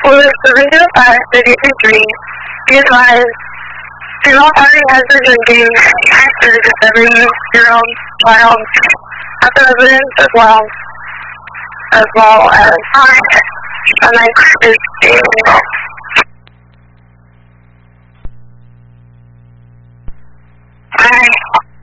Well, the reason why the history is why female party has been being acted as every year-old child at the residence as well as and like is being